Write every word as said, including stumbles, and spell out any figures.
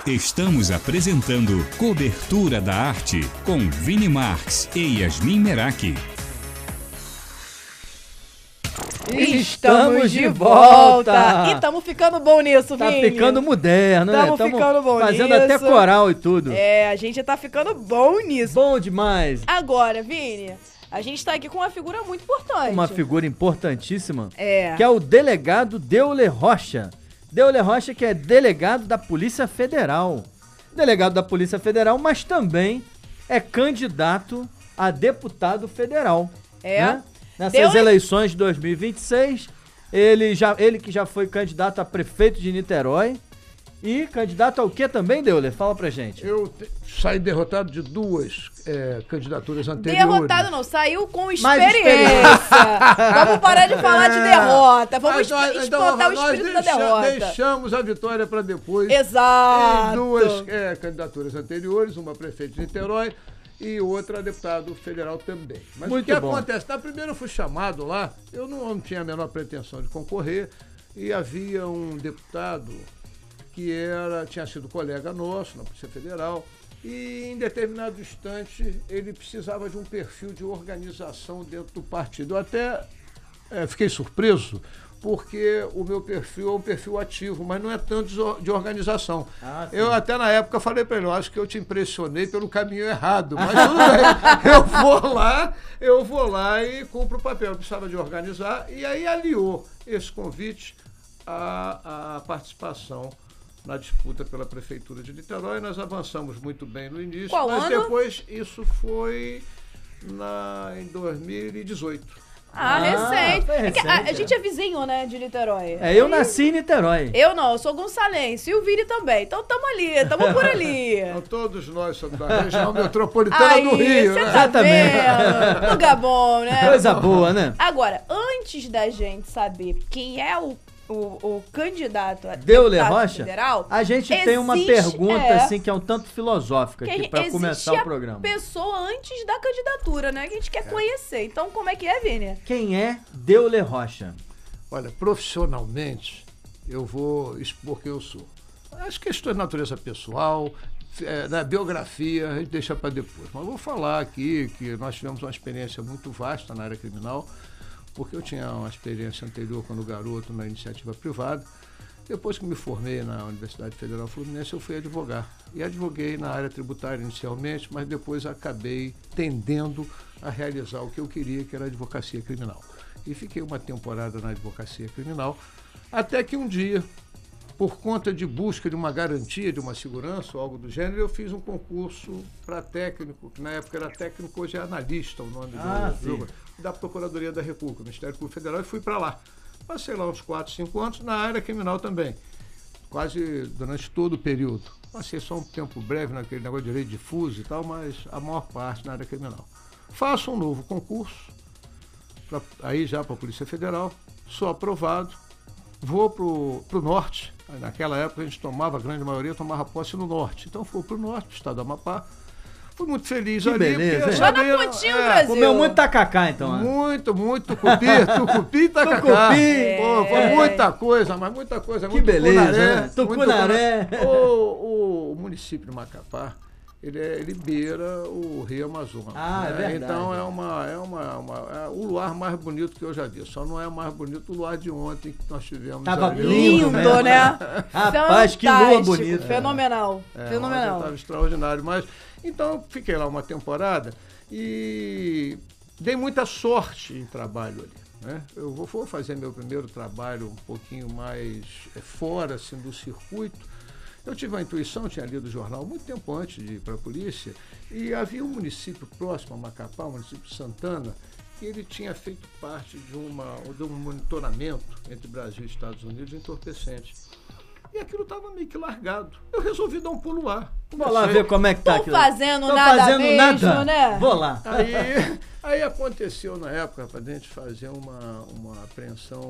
Estamos apresentando Cobertura da Arte com Vini Marques e Yasmin Meraki. Estamos de volta! E estamos ficando bom nisso, Tá Vini. ficando moderno, né? Estamos ficando bom fazendo nisso. até coral e tudo. É, a gente tá ficando bom nisso. Bom demais. Agora, Vini, a gente tá aqui com uma figura muito importante. Uma figura importantíssima. É. Que é o delegado Deuler Rocha. Deuler Rocha, que é delegado da Polícia Federal. Delegado da Polícia Federal, mas também é candidato a deputado federal. É. Né? Nessas Deuler... eleições de dois mil e vinte e seis, ele, já, ele que já foi candidato a prefeito de Niterói. E candidato ao que também, Deuler? Fala pra gente. Eu te, saí derrotado de duas é, candidaturas anteriores. Derrotado não, saiu com experiência. Vamos parar de falar de derrota. Vamos nós, explotar então, o espírito deixa, da derrota. Deixamos a vitória para depois. Exato. Em duas é, candidaturas anteriores, uma prefeito de Niterói e outra deputado federal também. Mas Muito o que bom. acontece? Na primeira eu fui chamado lá, eu não, não tinha a menor pretensão de concorrer, e havia um deputado que era, tinha sido colega nosso na Polícia Federal, e em determinado instante ele precisava de um perfil de organização dentro do partido. Eu até é, fiquei surpreso, porque o meu perfil é um perfil ativo, mas não é tanto de organização. Ah, eu até na época falei para ele, eu acho que eu te impressionei pelo caminho errado, mas tudo bem, eu vou lá, eu vou lá e cumpro o papel. Eu precisava de organizar, e aí aliou esse convite à, à participação na disputa pela Prefeitura de Niterói. Nós avançamos muito bem no início, Qual mas ano? depois isso foi na, em dois mil e dezoito. Ah, Ah, recente. foi É que a, a recente, gente é vizinho, né, de Niterói. É, eu Aí- nasci em Niterói. Eu não, eu sou gonçalense. E o Vini também. Então tamo ali, tamo por ali. Então, todos nós somos da região metropolitana Aí, do Rio, cê né? tá Exatamente. vendo? Lugar bom, né? Coisa boa, né? Agora, antes da gente saber quem é o, o, o candidato a Deuler deputado Rocha, federal, a gente tem uma existe- pergunta é, assim que é um tanto filosófica que aqui existe pra começar a o programa. pessoa antes da candidatura, né? Que a gente quer conhecer. Então, como é que é, Vini? Quem é Deuler Rocha? Olha, profissionalmente, eu vou expor quem eu sou. As questões de natureza pessoal, é, da biografia, a gente deixa para depois. Mas vou falar aqui que nós tivemos uma experiência muito vasta na área criminal, porque eu tinha uma experiência anterior quando garoto na iniciativa privada. Depois que me formei na Universidade Federal Fluminense, eu fui advogar. E advoguei na área tributária inicialmente, mas depois acabei tendendo a realizar o que eu queria, que era a advocacia criminal. E fiquei uma temporada na advocacia criminal, até que um dia, por conta de busca de uma garantia, de uma segurança ou algo do gênero, eu fiz um concurso para técnico, que na época era técnico, hoje é analista o nome Ah, do jogo, da Procuradoria da República, Ministério Público Federal, e fui para lá. Passei lá uns quatro, cinco anos, na área criminal também, quase durante todo o período. Passei só um tempo breve naquele negócio de direito difuso e tal, mas a maior parte na área criminal. Faço um novo concurso, pra, aí já para a Polícia Federal, sou aprovado, vou para o norte. Naquela época a gente tomava, a grande maioria tomava posse no norte. Então fui para o norte, do estado do Amapá. Fui muito feliz Que ali. beleza, porque hein? Lá sabia- na pontinha do é, Brasil. Comeu muito tacacá, então, né? muito, muito tucupi, tucupi e tacacá. Tucupi. Pô, foi É. muita coisa, mas muita coisa. Que muito beleza, tucunaré, né? muito Tucunaré. tucunaré. O, o município de Macapá, ele, é, ele beira o Rio Amazonas. Ah, é verdade. Então é, uma, é, uma, uma, é o luar mais bonito que eu já vi. Só não é mais bonito o luar de ontem que nós tivemos. Tava ali. lindo, Lindo, né? Rapaz, que lua Fantástico, bonita. Fenomenal. É, Fenomenal. Estava extraordinário. Mas, então, fiquei lá uma temporada e dei muita sorte em trabalho ali. Né? Eu vou, vou fazer meu primeiro trabalho um pouquinho mais é, fora assim, do circuito. Eu tive uma intuição, tinha lido o jornal muito tempo antes de ir para a polícia, e havia um município próximo a Macapá, o município de Santana, que ele tinha feito parte de, uma, de um monitoramento entre Brasil e Estados Unidos de entorpecentes. E aquilo estava meio que largado. Eu resolvi dar um pulo lá. Vou lá ver como é que tá Tô aquilo. fazendo Tô nada fazendo mesmo, nada. né? Vou lá. Aí, aí aconteceu na época para a gente fazer uma, uma apreensão